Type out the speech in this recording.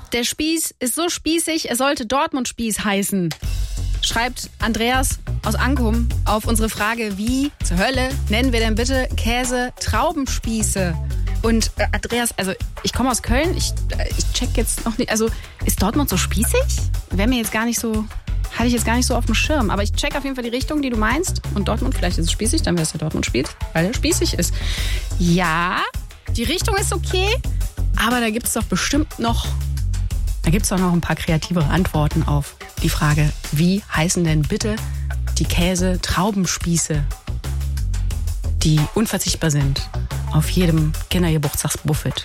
Der Spieß ist so spießig, er sollte Dortmund-Spieß heißen. Schreibt Andreas aus Ankum auf unsere Frage, wie zur Hölle nennen wir denn bitte Käse-Traubenspieße? Und Andreas, also ich komme aus Köln, ich check jetzt noch nicht, also ist Dortmund so spießig? Wäre mir jetzt gar nicht so, hatte ich jetzt gar nicht so auf dem Schirm. Aber ich check auf jeden Fall die Richtung, die du meinst. Und Dortmund, vielleicht ist es spießig, dann wäre es der Dortmund-Spieß, weil er spießig ist. Ja, die Richtung ist okay, aber da gibt es doch bestimmt noch, ein paar kreativere Antworten auf die Frage, wie heißen denn bitte die Käse-Traubenspieße, die unverzichtbar sind auf jedem Kindergeburtstagsbuffet.